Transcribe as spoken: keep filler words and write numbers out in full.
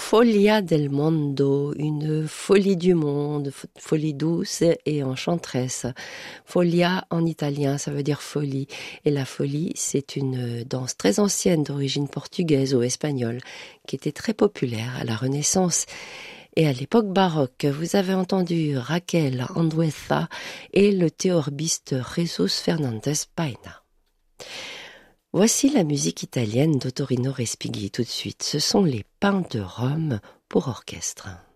Folia del mondo, une folie du monde, folie douce et enchanteresse. Folia en italien, ça veut dire folie. Et la folie, c'est une danse très ancienne d'origine portugaise ou espagnole, qui était très populaire à la Renaissance et à l'époque baroque. Vous avez entendu Raquel Andueza et le théorbiste Jesus Fernandez Baena. Voici la musique italienne d'Ottorino Respighi tout de suite. Ce sont les Pins de Rome pour orchestre.